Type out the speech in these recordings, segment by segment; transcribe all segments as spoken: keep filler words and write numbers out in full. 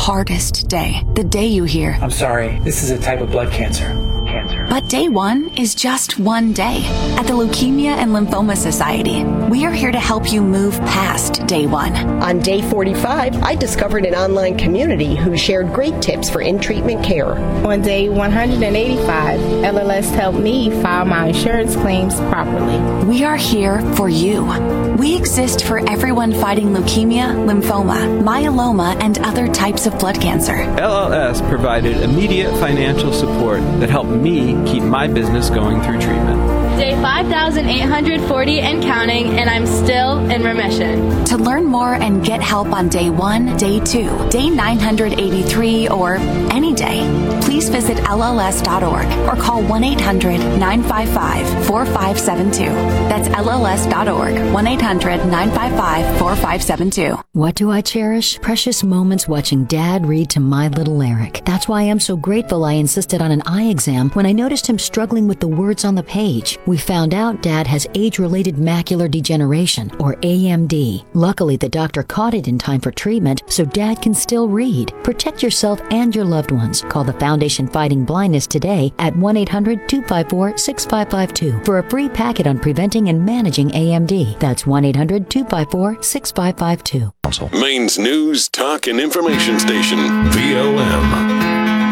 hardest day, the day you hear, I'm sorry, this is a type of blood cancer. Cancer. But day one is just one day. At the Leukemia and Lymphoma Society, we are here to help you move past day one. On day forty-five, I discovered an online community who shared great tips for in-treatment care. On day one hundred eighty-five, L L S helped me file my insurance claims properly. We are here for you. We exist for everyone fighting leukemia, lymphoma, myeloma, and other types of blood cancer. L L S provided immediate financial support that helped me keep my business going through treatment. Day five thousand eight hundred forty and counting, and I'm still in remission. To learn more and get help on day one, day two, day nine hundred eighty-three, or any day, please visit L L S dot org or call one eight hundred nine five five four five seven two. That's L L S dot org, one eight hundred nine five five four five seven two. What do I cherish? Precious moments watching Dad read to my little Eric. That's why I'm so grateful I insisted on an eye exam when I noticed him struggling with the words on the page. We found out Dad has age-related macular degeneration, or A M D. Luckily, the doctor caught it in time for treatment, so Dad can still read. Protect yourself and your loved ones. Call the Foundation Fighting Blindness today at one eight hundred two five four six five five two for a free packet on preventing and managing A M D. That's one eight hundred two five four six five five two. Maine's news, talk, and information station, V O M.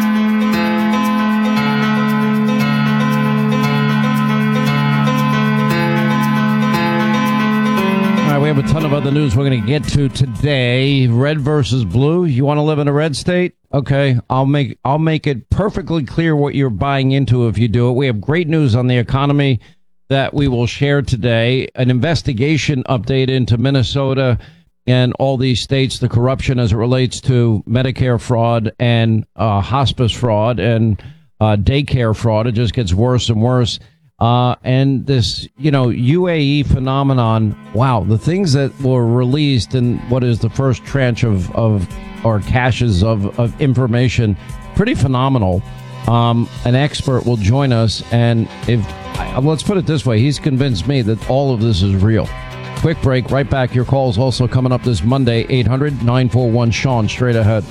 We have a ton of other news we're going to get to today. Red versus blue. You want to live in a red state? Okay, I'll make I'll make it perfectly clear what you're buying into if you do it. We have great news on the economy that we will share today. An investigation update into Minnesota and all these states, the corruption as it relates to Medicare fraud and uh, hospice fraud and uh, daycare fraud. It just gets worse and worse. Uh, and this, you know, U A E phenomenon, wow, the things that were released in what is the first tranche of, of or caches of, of information, pretty phenomenal. Um, an expert will join us. And if let's put it this way, he's convinced me that all of this is real. Quick break, right back. Your calls also coming up this Monday, eight hundred nine four one Sean, straight ahead.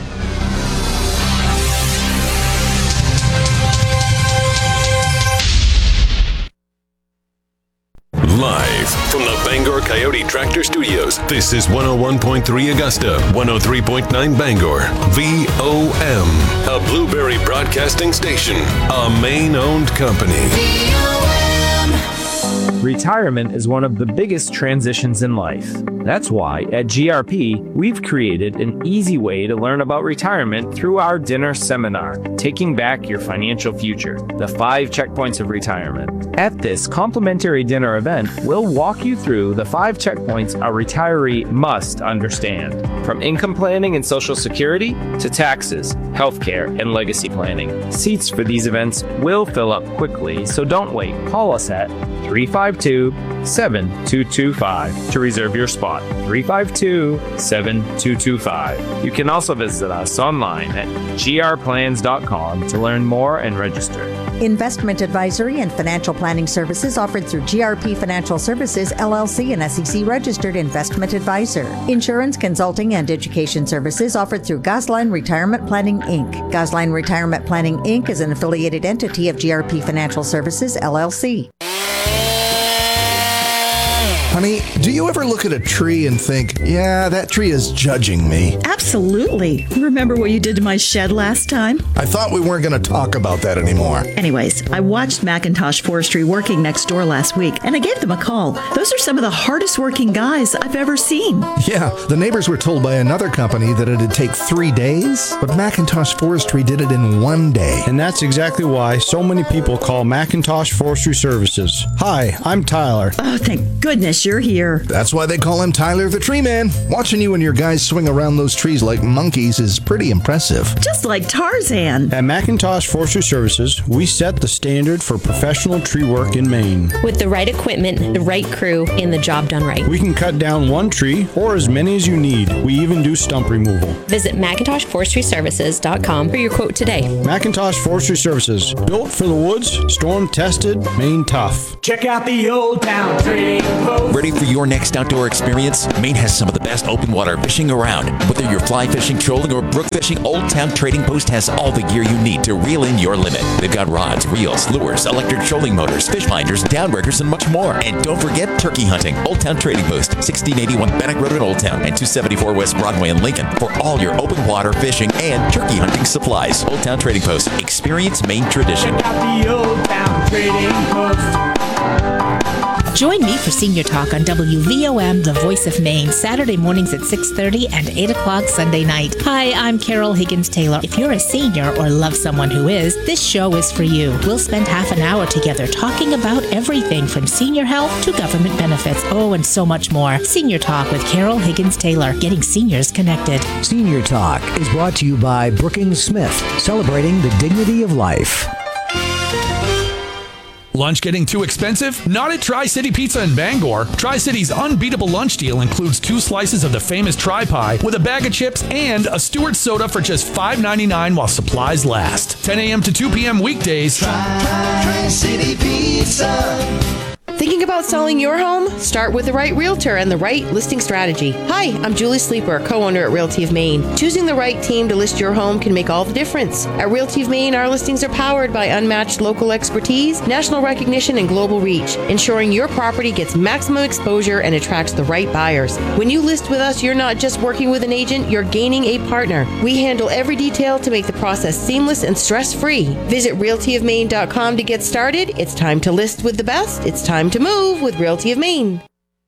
Live from the Bangor Coyote Tractor Studios, this is one oh one point three Augusta, one oh three point nine Bangor, V O M, a Blueberry Broadcasting station, a Maine-owned company. V O M. Retirement is one of the biggest transitions in life. That's why at G R P, we've created an easy way to learn about retirement through our dinner seminar, Taking Back Your Financial Future, the five checkpoints of retirement. At this complimentary dinner event, we'll walk you through the five checkpoints a retiree must understand, from income planning and Social Security to taxes, healthcare, and legacy planning. Seats for these events will fill up quickly, so don't wait. Call us at three five two, seven two two five to reserve your spot. three five two, seven two two five. You can also visit us online at g r plans dot com to learn more and register. Investment advisory and financial planning services offered through G R P Financial Services, L L C, and S E C registered investment advisor. Insurance, consulting, and education services offered through Gosline Retirement Planning, Incorporated. Gosline Retirement Planning, Incorporated is an affiliated entity of G R P Financial Services, L L C. Honey, do you ever look at a tree and think, yeah, that tree is judging me? Absolutely. Remember what you did to my shed last time? I thought we weren't going to talk about that anymore. Anyways, I watched Macintosh Forestry working next door last week, and I gave them a call. Those are some of the hardest working guys I've ever seen. Yeah, the neighbors were told by another company that it'd take three days, but Macintosh Forestry did it in one day. And that's exactly why so many people call Macintosh Forestry Services. Hi, I'm Tyler. Oh, thank goodness you're here. That's why they call him Tyler the Tree Man. Watching you and your guys swing around those trees like monkeys is pretty impressive. Just like Tarzan. At Macintosh Forestry Services, we set the standard for professional tree work in Maine. With the right equipment, the right crew, and the job done right. We can cut down one tree or as many as you need. We even do stump removal. Visit macintosh forestry services dot com for your quote today. Macintosh Forestry Services. Built for the woods, storm tested, Maine tough. Check out the Old Town Trading Post. Ready for your next outdoor experience? Maine has some of the best open water fishing around. Whether you're fly fishing, trolling, or brook fishing, Old Town Trading Post has all the gear you need to reel in your limit. They've got rods, reels, lures, electric trolling motors, fish finders, downriggers, and much more. And don't forget turkey hunting. Old Town Trading Post, sixteen eighty-one Bannock Road in Old Town and two seventy-four West Broadway in Lincoln for all your open water fishing and turkey hunting supplies. Old Town Trading Post. Experience Maine tradition. The Old Town Trading Post. Join me for Senior Talk on W V O M, the voice of Maine, Saturday mornings at six thirty and eight o'clock Sunday night. Hi, I'm Carol Higgins-Taylor. If you're a senior or love someone who is, this show is for you. We'll spend half an hour together talking about everything from senior health to government benefits. Oh, and so much more. Senior Talk with Carol Higgins-Taylor, getting seniors connected. Senior Talk is brought to you by Brookings Smith, celebrating the dignity of life. Lunch getting too expensive? Not at Tri-City Pizza in Bangor. Tri-City's unbeatable lunch deal includes two slices of the famous Tri-Pie with a bag of chips and a Stewart soda for just five ninety-nine while supplies last. ten a.m. to two p.m. weekdays. Tri-City Pizza. Thinking about selling your home? Start with the right realtor and the right listing strategy. Hi, I'm Julie Sleeper, co-owner at Realty of Maine. Choosing the right team to list your home can make all the difference. At Realty of Maine, our listings are powered by unmatched local expertise, national recognition, and global reach, ensuring your property gets maximum exposure and attracts the right buyers. When you list with us, you're not just working with an agent, you're gaining a partner. We handle every detail to make the process seamless and stress-free. Visit realty of maine dot com to get started. It's time to list with the best. It's time to move with Realty of Maine.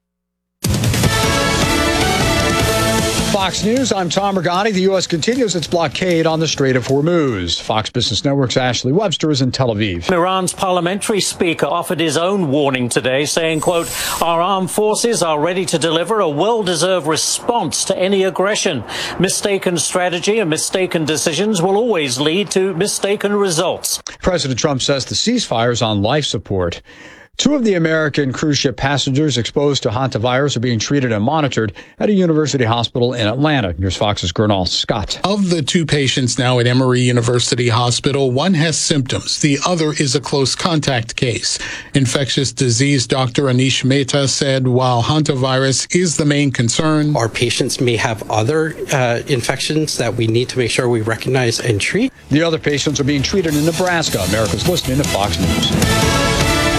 Fox News, I'm Tom Rigotti. The U S continues its blockade on the Strait of Hormuz. Fox Business Network's Ashley Webster is in Tel Aviv. Iran's parliamentary speaker offered his own warning today, saying, quote, our armed forces are ready to deliver a well-deserved response to any aggression. Mistaken strategy and mistaken decisions will always lead to mistaken results. President Trump says the ceasefire is on life support. Two of the American cruise ship passengers exposed to hantavirus are being treated and monitored at a university hospital in Atlanta. Here's Fox's Gernal Scott. Of the two patients now at Emory University Hospital, one has symptoms. The other is a close contact case. Infectious disease doctor Anish Mehta said while hantavirus is the main concern, our patients may have other uh, infections that we need to make sure we recognize and treat. The other patients are being treated in Nebraska. America's listening to Fox News.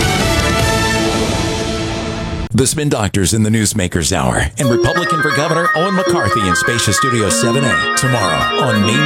The Spin Doctors in the Newsmakers Hour and Republican for Governor Owen McCarthy in Spacious Studio seven A tomorrow on Main